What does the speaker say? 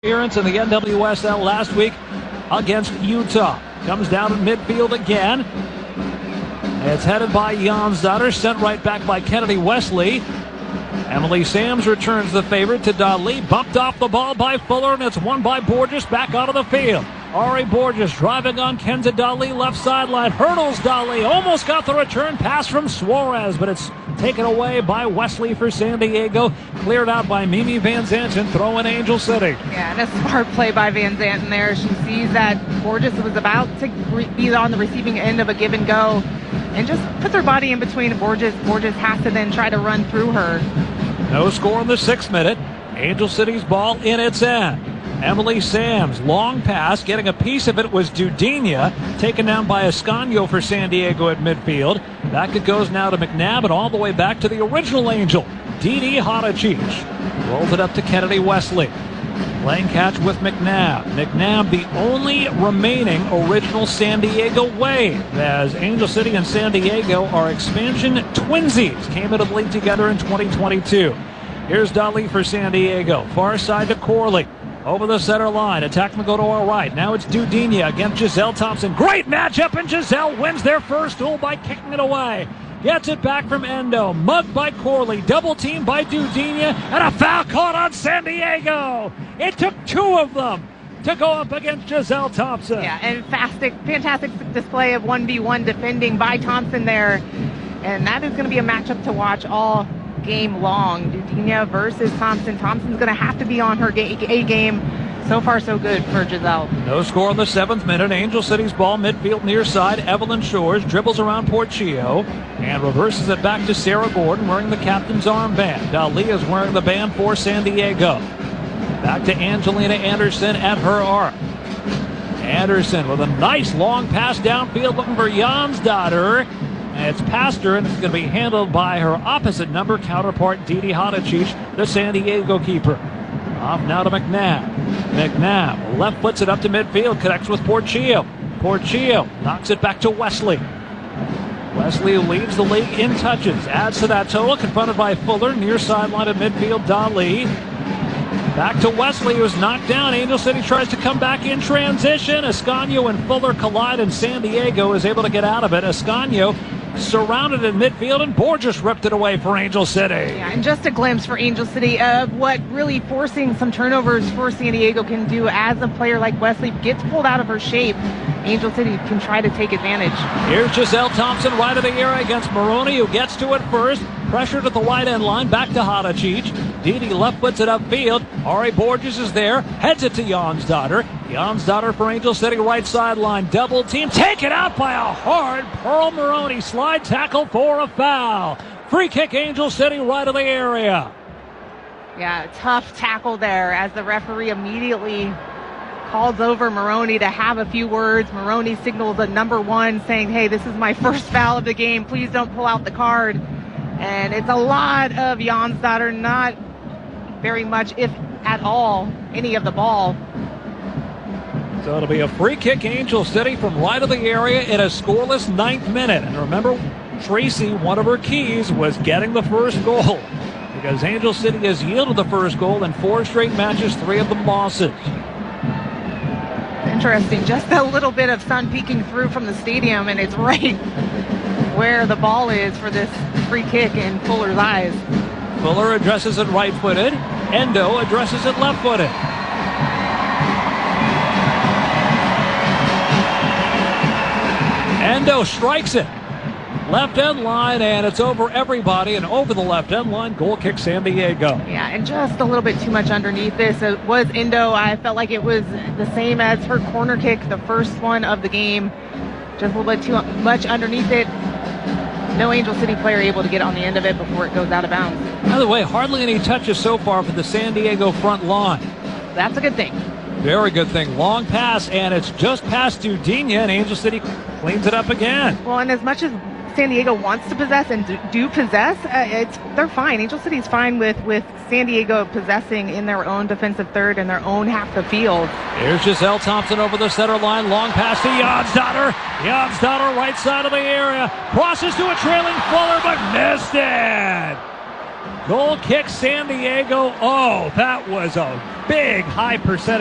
Appearance in the NWSL last week against Utah. Comes down in midfield again. It's headed by Jonsdottir, sent right back by Kennedy Wesley. Emily Sams returns the favorite to Dali. Bumped off the ball by Fuller, and it's won by Borges back out of the field. Ari Borges driving on Kenza Dali, left sideline. Hurdles Dali. Almost got the return pass from Suarez, but it's taken away by Wesley for San Diego. Cleared out by Mimi Van Zanten, throwing Angel City. Yeah, and a smart play by Van Zanten there. She sees that Borges was about to be on the receiving end of a give and go, and just puts her body in between Borges. Borges has to then try to run through her. No score in the 6th minute. Angel City's ball in its end. Emily Sams, long pass, getting a piece of it was Dudinha, taken down by Ascanio for San Diego at midfield. Back it goes now to McNabb, and all the way back to the original Angel, Didi Hadicic. Rolls it up to Kennedy Wesley. Playing catch with McNabb. McNabb, the only remaining original San Diego wave, as Angel City and San Diego are expansion twinsies. Came into the league together in 2022. Here's Dali for San Diego. Far side to Corley. Over the center line. Attack will go to our right. Now it's Dudinha against Giselle Thompson. Great matchup, and Giselle wins their first goal by kicking it away. Gets it back from Endo. Mugged by Corley. Double teamed by Dudinha. And a foul caught on San Diego. It took two of them to go up against Giselle Thompson. Yeah, and fantastic display of 1v1 defending by Thompson there. And that is going to be a matchup to watch all game long. Dudinha versus Thompson. Thompson's going to have to be on her A game. So far, so good for Giselle. No score in the 7th minute. Angel City's ball midfield near side. Evelyn Shores dribbles around Portillo and reverses it back to Sarah Gordon wearing the captain's armband. Dali is wearing the band for San Diego. Back to Angelina Anderson at her arc. Anderson with a nice long pass downfield looking for Jonsdottir. And it's past her, and it's going to be handled by her opposite number counterpart, Didi Hadicic, the San Diego keeper. Off now to McNabb. McNabb left foots it up to midfield, connects with Portillo. Portillo knocks it back to Wesley. Wesley leads the league in touches. Adds to that total, confronted by Fuller, near sideline at midfield, Dali. Back to Wesley, who's knocked down. Angel City tries to come back in transition. Ascanio and Fuller collide, and San Diego is able to get out of it. Ascanio surrounded in midfield, and Borges ripped it away for Angel City. Yeah, and just a glimpse for Angel City of what really forcing some turnovers for San Diego can do as a player like Wesley gets pulled out of her shape. Angel City can try to take advantage. Here's Giselle Thompson right of the area against Maroney, who gets to it first. Pressured at the wide end line, back to Hadicic. Didi left puts it upfield. Ari Borges is there, heads it to Jonsdottir. Jonsdottir for Angel City, right sideline, double team, taken out by a hard Pearl Maroney. Slide tackle for a foul. Free kick, Angel City, right of the area. Yeah, tough tackle there as the referee immediately calls over Maroney to have a few words. Maroney signals a number 1 saying, hey, this is my first foul of the game. Please don't pull out the card. And it's a lot of Jonsdottir, not very much, if at all, any of the ball. So it'll be a free kick, Angel City, from right of the area in a scoreless 9th minute. And remember, Tracy, one of her keys was getting the first goal, because Angel City has yielded the first goal in 4 straight matches, 3 of them losses. Interesting. Just a little bit of sun peeking through from the stadium, and it's right where the ball is for this free kick in Fuller's eyes. Fuller addresses it right-footed. Endo addresses it left-footed. Endo strikes it. Left end line, and it's over everybody and over the left end line. Goal kick, San Diego. Yeah, and just a little bit too much underneath this. It was Endo. I felt like it was the same as her corner kick, the first one of the game. Just a little bit too much underneath it. No Angel City player able to get on the end of it before it goes out of bounds. By the way, hardly any touches so far for the San Diego front line. That's a good thing. Very good thing. Long pass, and it's just past Dudinha, and Angel City cleans it up again. Well, and as much as San Diego wants to possess and do possess, they're fine. Angel City's fine with San Diego possessing in their own defensive third and their own half the field. Here's Giselle Thompson over the center line. Long pass to Jonsdottir. Jonsdottir right side of the area. Crosses to a trailing Fuller, but missed it. Goal kick, San Diego. Oh, that was a big high percentage